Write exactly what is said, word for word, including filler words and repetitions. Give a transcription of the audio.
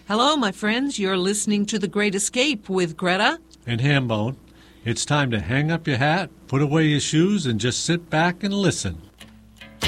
Hello, my friends. You're listening to The Great Escape with Greta and Hambone. It's time to hang up your hat, put away your shoes, and just sit back and listen.